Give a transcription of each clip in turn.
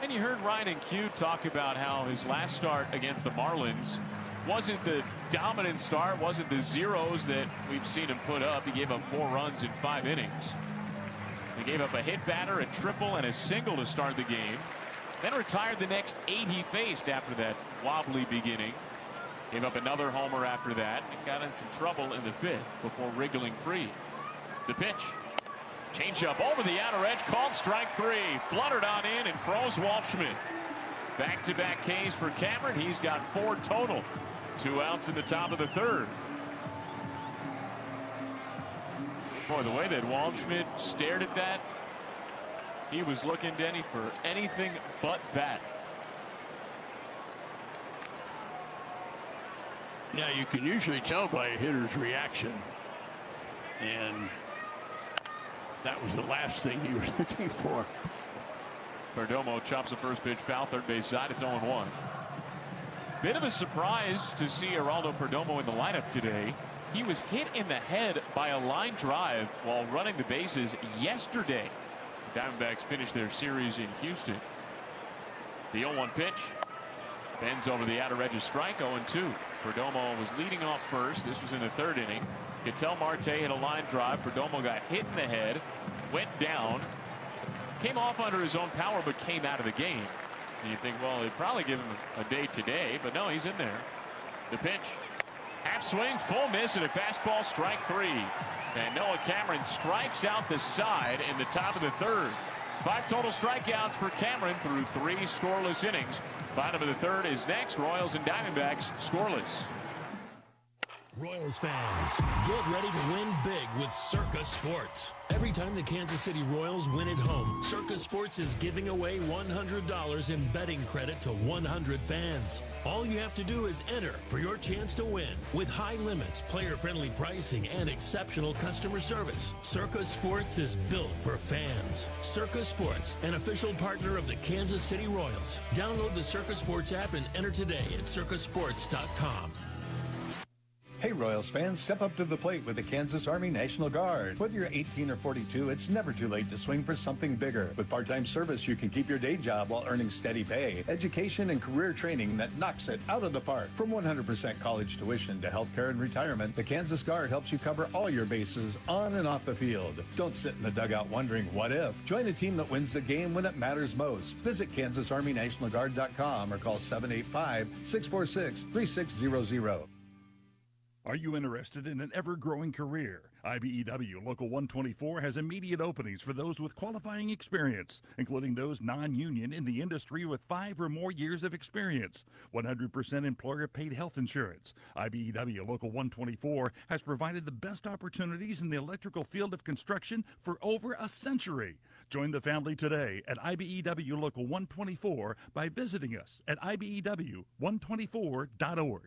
And you heard Ryan and Q talk about how his last start against the Marlins wasn't the dominant start, wasn't the zeros that we've seen him put up. He gave up 4 runs in 5 innings. He gave up a hit batter, a triple, and a single to start the game. Then retired the next 8 he faced after that wobbly beginning. Gave up another homer after that and got in some trouble in the 5th before wriggling free. The pitch. Changeup over the outer edge, called strike 3. Fluttered on in and froze Waldschmidt. Back-to-back Ks for Cameron. He's got 4 total. 2 outs in the top of the 3rd. Boy, the way that Waldschmidt stared at that, he was looking, Denny, for anything but that. Yeah, you can usually tell by a hitter's reaction. And that was the last thing he was looking for. Perdomo chops the first pitch foul, third base side. It's 0-1. Bit of a surprise to see Geraldo Perdomo in the lineup today. He was hit in the head by a line drive while running the bases yesterday. The Diamondbacks finished their series in Houston. The 0-1 pitch bends over the outer edge of strike. 0-2. Perdomo was leading off first. This was in the 3rd inning. Ketel Marte hit a line drive. Perdomo got hit in the head, went down, came off under his own power, but came out of the game. And you think, well, they'd probably give him a day today, but no, he's in there. The pitch, half swing, full miss, and a fastball, strike 3. And Noah Cameron strikes out the side in the top of the 3rd. 5 total strikeouts for Cameron through 3 scoreless innings. Bottom of the 3rd is next. Royals and Diamondbacks scoreless. Royals fans, get ready to win big with Circa Sports. Every time the Kansas City Royals win at home, Circa Sports is giving away $100 in betting credit to 100 fans. All you have to do is enter for your chance to win. With high limits, player-friendly pricing, and exceptional customer service, Circa Sports is built for fans. Circa Sports, an official partner of the Kansas City Royals. Download the Circa Sports app and enter today at circasports.com. Hey Royals fans, step up to the plate with the Kansas Army National Guard. Whether you're 18 or 42, it's never too late to swing for something bigger. With part-time service, you can keep your day job while earning steady pay, education, and career training that knocks it out of the park. From 100% college tuition to healthcare and retirement, the Kansas Guard helps you cover all your bases on and off the field. Don't sit in the dugout wondering what if. Join a team that wins the game when it matters most. Visit KansasArmyNationalGuard.com or call 785-646-3600. Are you interested in an ever-growing career? IBEW Local 124 has immediate openings for those with qualifying experience, including those non-union in the industry with 5 or more years of experience. 100% employer-paid health insurance. IBEW Local 124 has provided the best opportunities in the electrical field of construction for over a century. Join the family today at IBEW Local 124 by visiting us at IBEW124.org.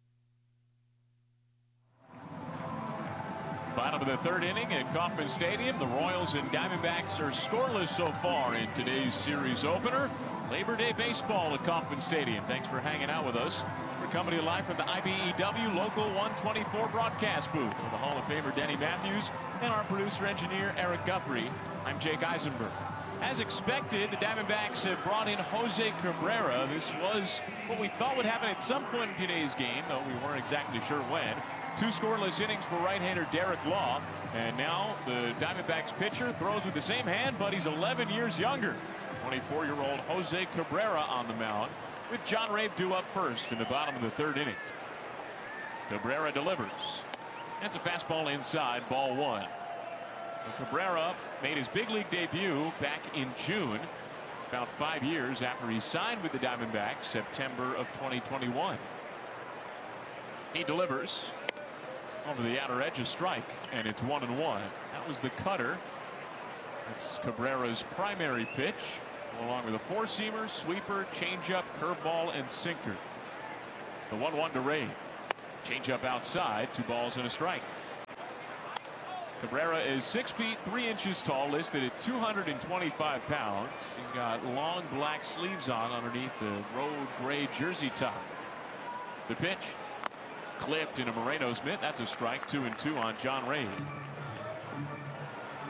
Bottom of the 3rd inning at Kauffman Stadium. The Royals and Diamondbacks are scoreless so far in today's series opener. Labor Day baseball at Kauffman Stadium. Thanks for hanging out with us. We're coming to you live from the IBEW Local 124 broadcast booth with the Hall of Famer Denny Matthews and our producer-engineer Eric Guthrie. I'm Jake Eisenberg. As expected, the Diamondbacks have brought in Jose Cabrera. This was what we thought would happen at some point in today's game, though we weren't exactly sure when. 2 scoreless innings for right-hander Derek Law. And now the Diamondbacks pitcher throws with the same hand, but he's 11 years younger. 24-year-old Jose Cabrera on the mound with John Rabe due up first in the bottom of the 3rd inning. Cabrera delivers. That's a fastball inside, ball 1. And Cabrera made his big league debut back in June, about 5 years after he signed with the Diamondbacks, September of 2021. He delivers over the outer edge of strike, and it's 1-1. That was the cutter. That's Cabrera's primary pitch, along with a 4-seamer, sweeper, changeup, curveball, and sinker. The 1-1 to Ray. Changeup outside, 2 balls and a strike. Cabrera is 6 feet 3 inches tall, listed at 225 pounds. He's got long black sleeves on underneath the road gray jersey top. The pitch. Clipped into Moreno Smith. That's a strike. 2-2 on John Ray.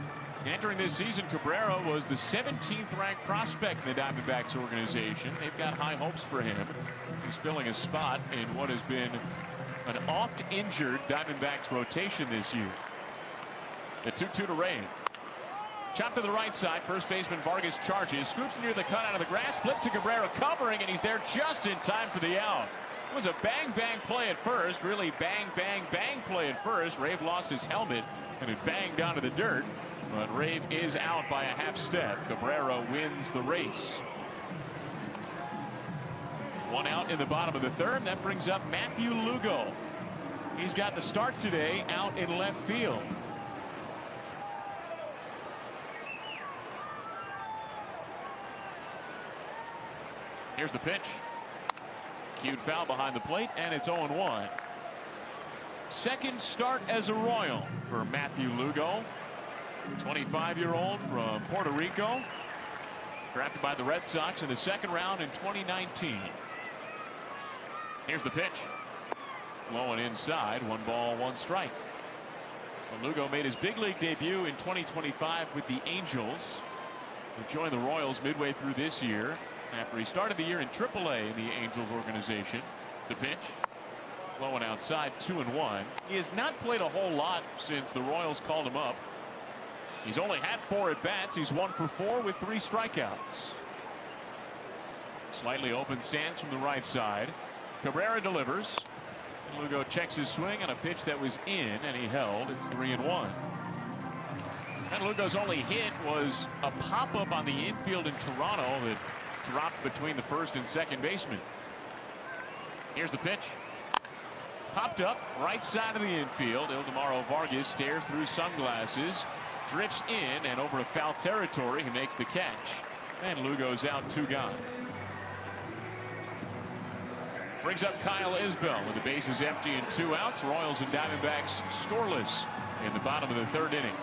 Entering this season, Cabrera was the 17th ranked prospect in the Diamondbacks organization. They've got high hopes for him. He's filling a spot in what has been an oft-injured Diamondbacks rotation this year. The 2-2 to Ray. Chop to the right side. First baseman Vargas charges. Scoops near the cut out of the grass. Flip to Cabrera covering, and he's there just in time for the out. It was a bang-bang play at first. Really bang-bang-bang play at first. Rave lost his helmet, and it banged down to the dirt. But Rave is out by a half step. Cabrera wins the race. One out in the bottom of the third. That brings up Matthew Lugo. He's got the start today out in left field. Here's the pitch. Cued foul behind the plate, and it's 0-1. Second start as a Royal for Matthew Lugo. 25-year-old from Puerto Rico. Drafted by the Red Sox in the second round in 2019. Here's the pitch. Low and inside. 1 ball, 1 strike. So Lugo made his big league debut in 2025 with the Angels. He joined the Royals midway through this year after he started the year in AAA in the Angels organization. The pitch. Low and outside. 2-1. He has not played a whole lot since the Royals called him up. He's only had 4 at-bats. He's 1 for 4 with 3 strikeouts. Slightly open stance from the right side. Cabrera delivers. Lugo checks his swing on a pitch that was in, and he held. It's 3-1. And Lugo's only hit was a pop-up on the infield in Toronto that dropped between the first and second baseman. Here's the pitch. Popped up right side of the infield. Ildemaro Vargas stares through sunglasses. Drifts in and over to foul territory. He makes the catch. And Lugo's out, 2 gone. Brings up Kyle Isbell with the bases empty and 2 outs. Royals and Diamondbacks scoreless in the bottom of the third inning.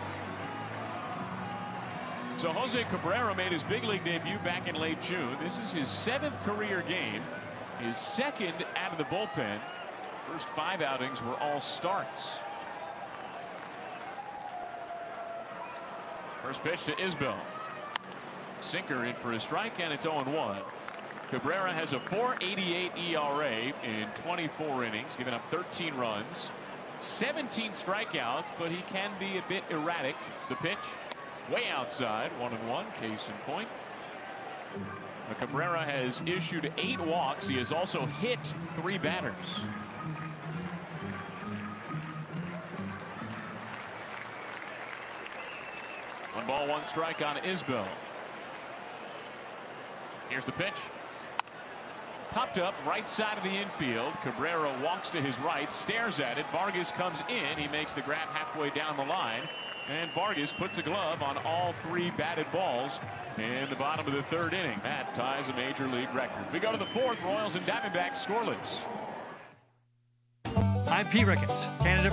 So Jose Cabrera made his big league debut back in late June. This is his 7th career game. His 2nd out of the bullpen. First 5 outings were all starts. First pitch to Isbell. Sinker in for a strike, and it's 0-1. Cabrera has a 4.88 ERA in 24 innings, giving up 13 runs, 17 strikeouts, but he can be a bit erratic. The pitch way outside, 1-1, case in point. Cabrera has issued 8 walks. He has also hit 3 batters. One ball, 1 strike on Isbell. Here's the pitch. Popped up right side of the infield. Cabrera walks to his right, stares at it. Vargas comes in. He makes the grab halfway down the line. And Vargas puts a glove on all 3 batted balls in the bottom of the third inning. That ties a major league record. We go to the 4th. Royals and Diamondbacks scoreless. I'm Pete Ricketts, candidate